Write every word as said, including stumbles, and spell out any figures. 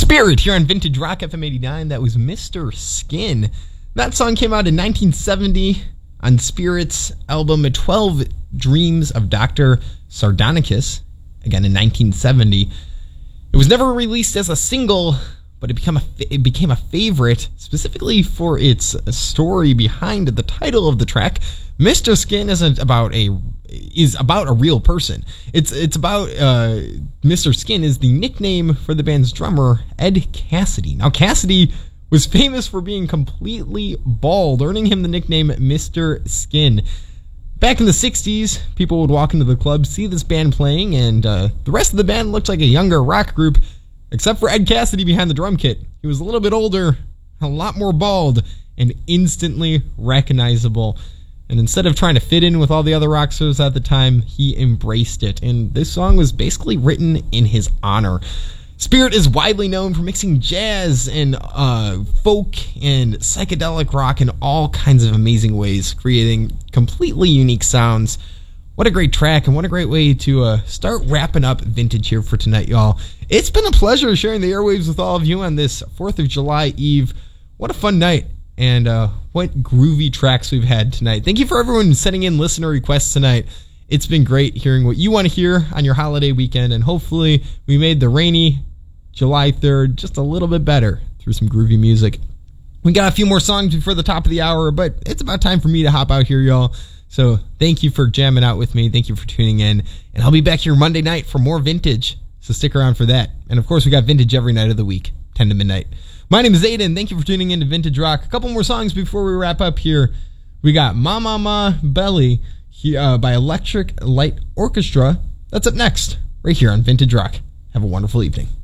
Spirit here on Vintage Rock F M eighty-nine. That was Mister Skin. That song came out in nineteen seventy on Spirit's album twelve Dreams of Doctor Sardonicus, again in nineteen seventy. It was never released as a single, but it became a, it became a favorite, specifically for its story behind the title of the track. Mister Skin isn't about a is about a real person. It's it's about uh, Mister Skin is the nickname for the band's drummer, Ed Cassidy. Now, Cassidy was famous for being completely bald, earning him the nickname Mister Skin. Back in the sixties, people would walk into the club, see this band playing, and uh, the rest of the band looked like a younger rock group, except for Ed Cassidy behind the drum kit. He was a little bit older, a lot more bald, and instantly recognizable. And instead of trying to fit in with all the other rock stars at the time, he embraced it. And this song was basically written in his honor. Spirit is widely known for mixing jazz and uh, folk and psychedelic rock in all kinds of amazing ways, creating completely unique sounds. What a great track, and what a great way to uh, start wrapping up Vintage here for tonight, y'all. It's been a pleasure sharing the airwaves with all of you on this fourth of July Eve. What a fun night. And uh, what groovy tracks we've had tonight. Thank you for everyone sending in listener requests tonight. It's been great hearing what you want to hear on your holiday weekend, and hopefully we made the rainy July third just a little bit better through some groovy music. We got a few more songs before the top of the hour, but it's about time for me to hop out here, y'all. So thank you for jamming out with me. Thank you for tuning in. And I'll be back here Monday night for more Vintage, so stick around for that. And of course, we got Vintage every night of the week, ten to midnight. My name is Aiden. Thank you for tuning in to Vintage Rock. A couple more songs before we wrap up here. We got Ma Ma Ma Belly uh, by Electric Light Orchestra. That's up next, right here on Vintage Rock. Have a wonderful evening.